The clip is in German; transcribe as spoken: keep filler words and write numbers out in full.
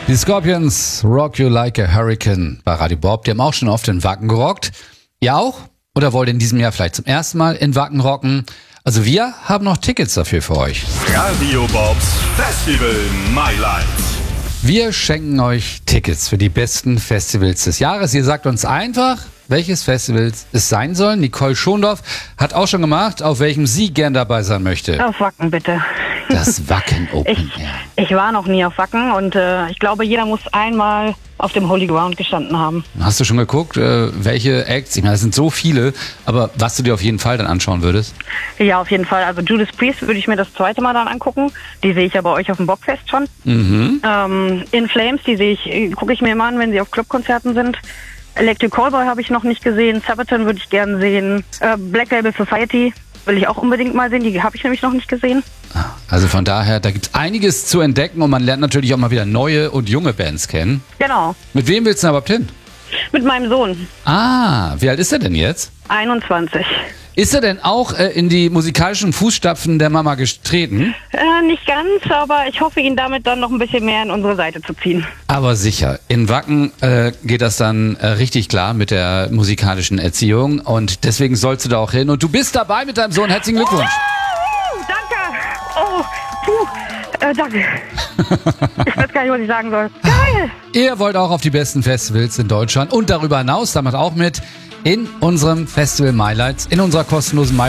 Die Scorpions, Rock You Like a Hurricane bei Radio Bob. Die haben auch schon oft in Wacken gerockt. Ihr auch? Oder wollt ihr in diesem Jahr vielleicht zum ersten Mal in Wacken rocken? Also wir haben noch Tickets dafür für euch. Radio Bobs Festival My Life. Wir schenken euch Tickets für die besten Festivals des Jahres. Ihr sagt uns einfach, welches Festival es sein soll. Nicole Schondorf hat auch schon gemacht, auf welchem sie gern dabei sein möchte. Auf Wacken, bitte. Das Wacken Open Ich, Air. ich war noch nie auf Wacken und äh, ich glaube, jeder muss einmal auf dem Holy Ground gestanden haben. Hast du schon geguckt, äh, welche Acts? Ich meine, es sind so viele, aber was du dir auf jeden Fall dann anschauen würdest? Ja, auf jeden Fall. Also Judas Priest würde ich mir das zweite Mal dann angucken. Die sehe ich ja bei euch auf dem Bobfest schon. Mhm. Ähm, In Flames, die sehe ich, gucke ich mir immer an, wenn sie auf Clubkonzerten sind. Electric Callboy habe ich noch nicht gesehen. Sabaton würde ich gerne sehen. Äh, Black Label Society will ich auch unbedingt mal sehen. Die habe ich nämlich noch nicht gesehen. Also von daher, da gibt es einiges zu entdecken und man lernt natürlich auch mal wieder neue und junge Bands kennen. Genau. Mit wem willst du denn überhaupt hin? Mit meinem Sohn. Ah, wie alt ist er denn jetzt? einundzwanzig. Ist er denn auch äh, in die musikalischen Fußstapfen der Mama getreten? Äh, nicht ganz, aber ich hoffe, ihn damit dann noch ein bisschen mehr in unsere Seite zu ziehen. Aber sicher. In Wacken äh, geht das dann äh, richtig klar mit der musikalischen Erziehung und deswegen sollst du da auch hin. Und du bist dabei mit deinem Sohn. Herzlichen Glückwunsch. Oh, danke. Oh, puh. Äh, danke. Ich weiß gar nicht, was ich sagen soll. Geil. Ihr wollt auch auf die besten Festivals in Deutschland und darüber hinaus, da macht auch mit in unserem Festival My Lights, in unserer kostenlosen My